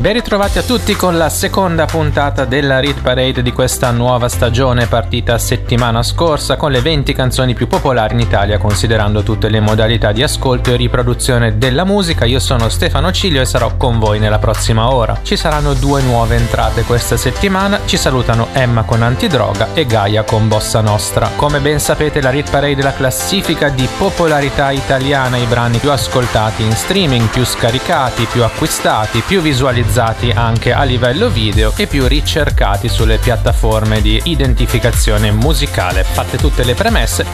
Ben ritrovati a tutti con la seconda puntata della Hit Parade di questa nuova stagione partita settimana scorsa con le 20 canzoni più popolari in Italia considerando tutte le modalità di ascolto e riproduzione della musica. Io sono Stefano Ciglio e sarò con voi nella prossima ora. Ci saranno 2 nuove entrate questa settimana, ci salutano Emma con Antidroga e Gaia con Bossa Nostra. Come ben sapete la Hit Parade è la classifica di popolarità italiana, i brani più ascoltati in streaming, più scaricati, più acquistati, più visualizzati anche a livello video e più ricercati sulle piattaforme di identificazione musicale. Fatte tutte le premesse,